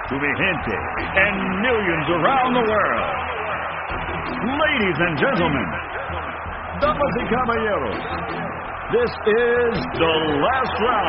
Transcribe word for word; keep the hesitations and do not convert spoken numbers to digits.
to mi gente and millions around the world. Ladies and gentlemen, damas y caballeros, this is The Last Round.